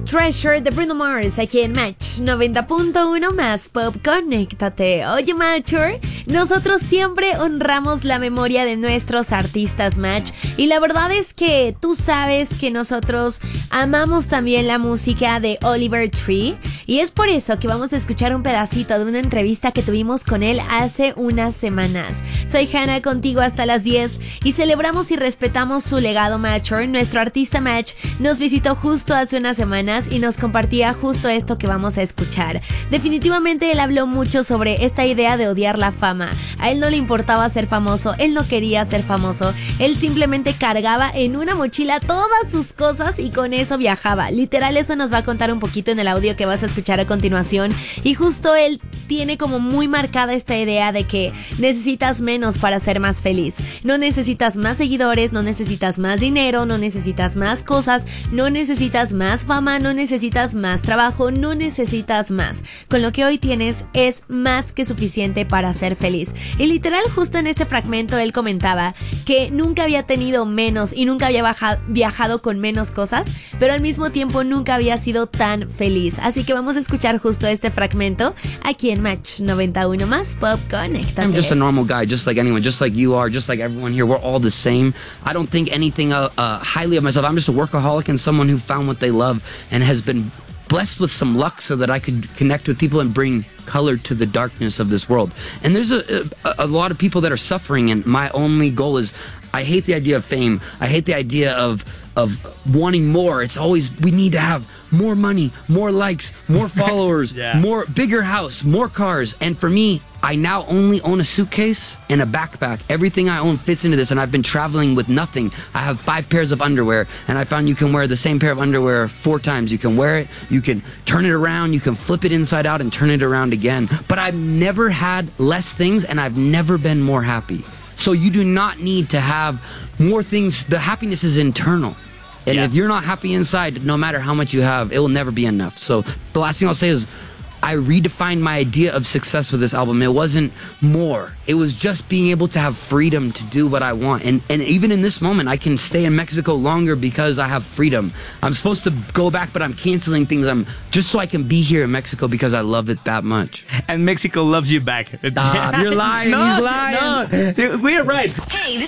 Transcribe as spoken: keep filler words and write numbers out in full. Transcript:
Treasure de Bruno Mars aquí en Match noventa punto uno más Pop. Conéctate. Oye, Matcher, nosotros siempre honramos la memoria de nuestros artistas, Match, y la verdad es que tú sabes que nosotros amamos también la música de Oliver Tree, y es por eso que vamos a escuchar un pedacito de una entrevista que tuvimos con él hace unas semanas. Soy Hannah, contigo hasta las diez, y celebramos y respetamos su legado, Matcher. Nuestro artista Match nos visitó justo hace unas semanas y nos compartía justo esto que vamos a escuchar. Definitivamente él habló mucho sobre esta idea de odiar la fama. A él no le importaba ser famoso, él no quería ser famoso, él simplemente cargaba en una mochila todas sus cosas y con eso viajaba. Literal, eso nos va a contar un poquito en el audio que vas a escuchar a continuación, y justo él tiene como muy marcada esta idea de que necesitas menos para ser más feliz. No necesitas más seguidores, no necesitas más dinero, no necesitas más cosas, no necesitas más fama, no necesitas más trabajo, no necesitas más. Con lo que hoy tienes es más que suficiente para ser feliz. Y literal, justo en este fragmento él comentaba que nunca había tenido menos y nunca había bajado, viajado con menos cosas, pero al mismo tiempo nunca había sido tan feliz. Así que vamos a escuchar justo este fragmento aquí en Match noventa y uno más Pop. Conéctate. I'm just a normal guy, just like anyone, just like you are, just like everyone here. We're all the same. I don't think anything uh, uh, highly of myself. I'm just a workaholic and someone who found what they love and has been blessed with some luck so that I could connect with people and bring color to the darkness of this world. And there's a, a, a lot of people that are suffering, and my only goal is, I hate the idea of fame. I hate the idea of of wanting more. It's always, we need to have more money, more likes, more followers, yeah. more bigger house, more cars. And for me, I now only own a suitcase and a backpack. Everything I own fits into this, and I've been traveling with nothing. I have five pairs of underwear, and I found you can wear the same pair of underwear four times. You can wear it, you can turn it around, you can flip it inside out and turn it around again. But I've never had less things, and I've never been more happy. So you do not need to have more things. The happiness is internal. And yeah. if you're not happy inside, no matter how much you have, it will never be enough. So the last thing I'll say is, I redefined my idea of success with this album. It wasn't more. It was just being able to have freedom to do what I want. And and even in this moment, I can stay in Mexico longer because I have freedom. I'm supposed to go back, but I'm canceling things. I'm just so I can be here in Mexico because I love it that much. And Mexico loves you back. Stop. You're lying. no, He's lying. No, we're right. Hey, this